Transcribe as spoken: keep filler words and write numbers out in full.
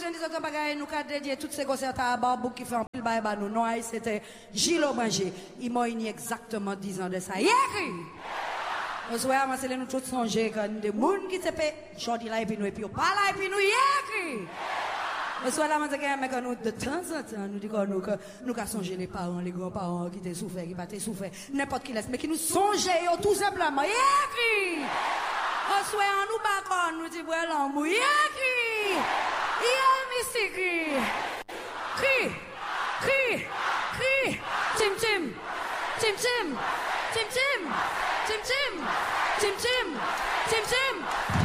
besoin de autres bagages, nous avons dédié tous ces concerts à Barbou qui fait un pile bail à nous. Non, c'était Gilo Manger. Il m'a eu exactement dix ans de ça. Yéki! Au soir, c'est nous tous songer quand des gens qui se fait, Jordi là et puis nous, et puis pas là et puis nous, yéki! Au soir, là, c'est nous, de temps en temps, nous disons que nous, nous avons songé les parents, les grands-parents qui étaient souffert, qui n'ont souffert, n'importe qui laisse, mais qui nous songeaient tout simplement. Yéki! Au soir, nous battons, nous disons, voilà, nous, yéki! Yé, mystique! Cri! Cri! Cri! Tim, tim! Tim, tim! Tim, tim! Tim, tim! Tim, tim! Tim, tim!